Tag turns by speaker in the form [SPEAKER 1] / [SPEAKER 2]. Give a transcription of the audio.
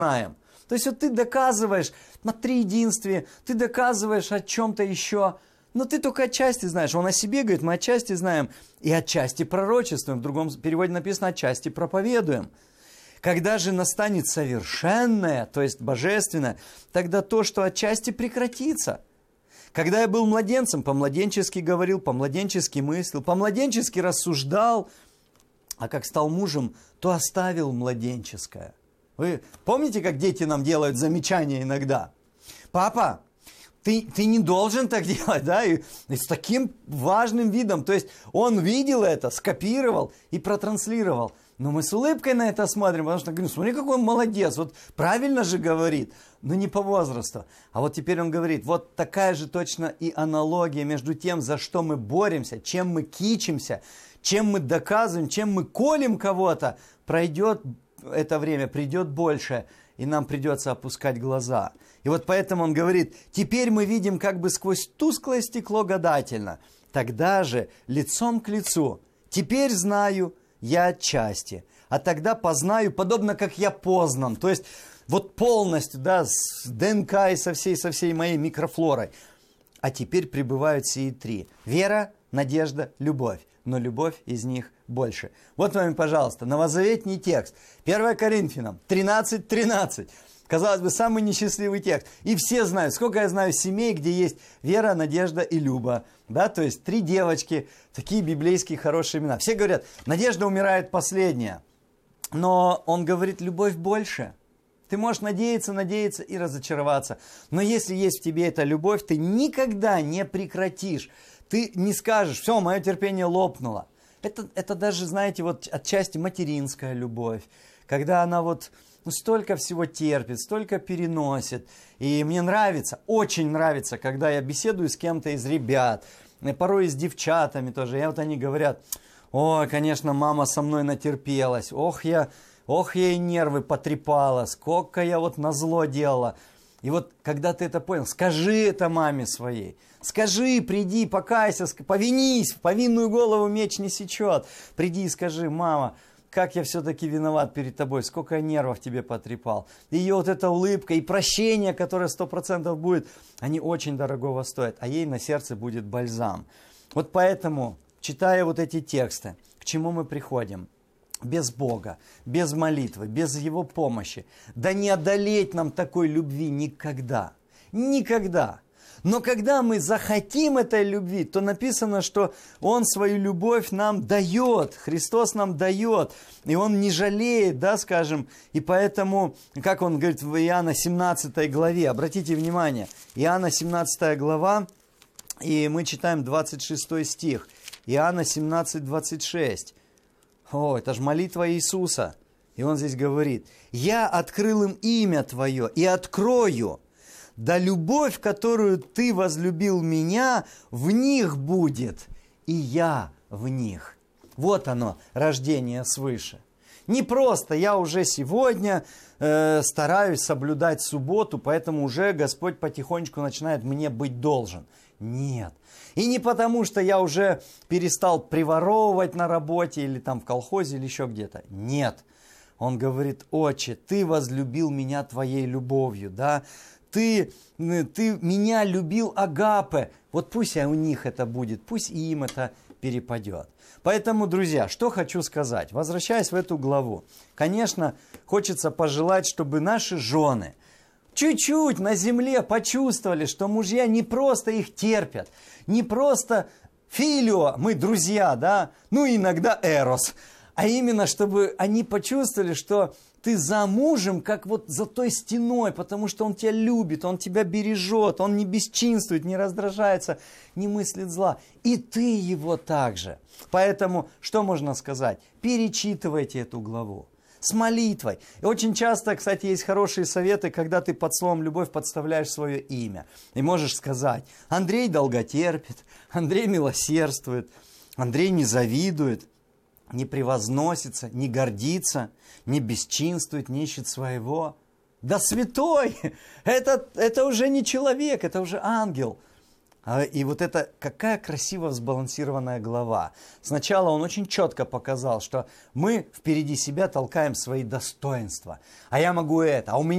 [SPEAKER 1] знаем. То есть вот ты доказываешь на триединстве, ты доказываешь о чем-то еще, но ты только отчасти знаешь. Он о себе говорит, мы отчасти знаем и отчасти пророчествуем. В другом переводе написано отчасти проповедуем. Когда же настанет совершенное, то есть божественное, тогда то, что отчасти прекратится. Когда я был младенцем, по-младенчески говорил, по-младенчески мыслил, по-младенчески рассуждал, а как стал мужем, то оставил младенческое. Вы помните, как дети нам делают замечания иногда? Папа, ты не должен так делать, да? И с таким важным видом. То есть он видел это, скопировал и протранслировал. Но мы с улыбкой на это смотрим, потому что говорим, смотри, какой он молодец, вот правильно же говорит, но не по возрасту. А вот теперь он говорит, вот такая же точно и аналогия между тем, за что мы боремся, чем мы кичимся, чем мы доказываем, чем мы колем кого-то. Пройдет это время, придет больше, и нам придется опускать глаза. И вот поэтому он говорит, теперь мы видим как бы сквозь тусклое стекло гадательно, тогда же лицом к лицу, теперь знаю я отчасти, а тогда познаю, подобно как я познан. То есть вот полностью, да, с ДНК и со всей моей микрофлорой. А теперь пребывают сии три. Вера, надежда, любовь. Но любовь из них больше. Вот вам, пожалуйста, новозаветний текст. 1 Коринфянам 13:13. Казалось бы, самый несчастливый текст. И все знают, сколько я знаю семей, где есть вера, надежда и люба. Да, то есть 3 девочки, такие библейские хорошие имена. Все говорят, надежда умирает последняя. Но он говорит, любовь больше. Ты можешь надеяться и разочароваться. Но если есть в тебе эта любовь, ты никогда не прекратишь. Ты не скажешь, все, мое терпение лопнуло. Это даже, знаете, вот отчасти материнская любовь. Когда она вот столько всего терпит, столько переносит. И мне нравится, очень нравится, когда я беседую с кем-то из ребят, порой с девчатами тоже. И вот они говорят, ой, конечно, мама со мной натерпелась. Ох, я ей нервы потрепала, сколько я вот назло делала. И вот, когда ты это понял, скажи это маме своей. Скажи, приди, покайся, повинись, в повинную голову меч не сечет. Приди и скажи, мама, как я все-таки виноват перед тобой, сколько я нервов тебе потрепал. И ее вот эта улыбка и прощение, которое 100% будет, они очень дорогого стоят, а ей на сердце будет бальзам. Вот поэтому, читая вот эти тексты, к чему мы приходим? Без Бога, без молитвы, без Его помощи. Да не одолеть нам такой любви никогда. Никогда. Но когда мы захотим этой любви, то написано, что Он свою любовь нам дает, Христос нам дает, и Он не жалеет, да, скажем, и поэтому, как Он говорит в Иоанна 17 главе, обратите внимание, Иоанна 17 глава, и мы читаем 26 стих, Иоанна 17, 26. О, это же молитва Иисуса. И он здесь говорит, «Я открыл им имя Твое и открою, да любовь, которую Ты возлюбил меня, в них будет, и я в них». Вот оно, рождение свыше. Не просто я уже сегодня стараюсь соблюдать субботу, поэтому уже Господь потихонечку начинает мне быть должен. Нет. И не потому, что я уже перестал приворовывать на работе или там в колхозе или еще где-то. Нет. Он говорит, Отче, Ты возлюбил меня Твоей любовью, да? Ты меня любил агапе. Вот пусть у них это будет, пусть и им это перепадет. Поэтому, друзья, что хочу сказать, возвращаясь в эту главу. Конечно, хочется пожелать, чтобы наши жены чуть-чуть на земле почувствовали, что мужья не просто их терпят, не просто филио, мы друзья, да, ну иногда эрос, а именно, чтобы они почувствовали, что ты за мужем, как вот за той стеной, потому что он тебя любит, он тебя бережет, он не бесчинствует, не раздражается, не мыслит зла. И ты его также. Поэтому, что можно сказать? Перечитывайте эту главу с молитвой. И очень часто, кстати, есть хорошие советы, когда ты под словом «любовь» подставляешь свое имя. И можешь сказать, Андрей долготерпит, Андрей милосердствует, Андрей не завидует, не превозносится, не гордится, не бесчинствует, не ищет своего. Да святой! Это уже не человек, это уже ангел. И вот это какая красиво сбалансированная глава. Сначала он очень четко показал, что мы впереди себя толкаем свои достоинства. А я могу это, а у меня